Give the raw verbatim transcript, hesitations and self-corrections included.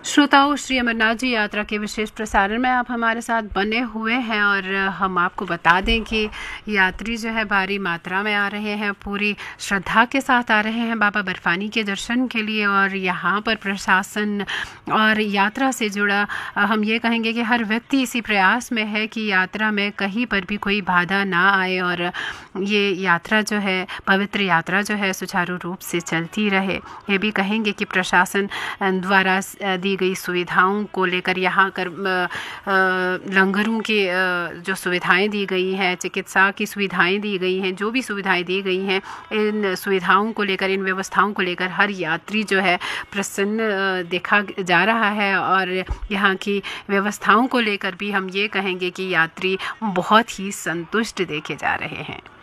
श्रोताओं, श्री अमरनाथ जी यात्रा के विशेष प्रसारण में आप हमारे साथ बने हुए हैं और हम आपको बता दें कि यात्री जो है भारी मात्रा में आ रहे हैं, पूरी श्रद्धा के साथ आ रहे हैं बाबा बर्फानी के दर्शन के लिए। और यहाँ पर प्रशासन और यात्रा से जुड़ा हम ये कहेंगे कि हर व्यक्ति इसी प्रयास में है कि यात्रा में कहीं पर भी कोई बाधा ना आए और ये यात्रा जो है, पवित्र यात्रा जो है, सुचारू रूप से चलती रहे। ये भी कहेंगे कि प्रशासन द्वारा दी गई सुविधाओं को लेकर यहाँ कर लंगरों की जो सुविधाएं दी गई हैं, चिकित्सा की सुविधाएं दी गई हैं, जो भी सुविधाएं दी गई हैं, इन सुविधाओं को लेकर, इन व्यवस्थाओं को लेकर हर यात्री जो है प्रसन्न देखा जा रहा है। और यहाँ की व्यवस्थाओं को लेकर भी हम ये कहेंगे कि यात्री बहुत ही संतुष्ट देखे जा रहे हैं।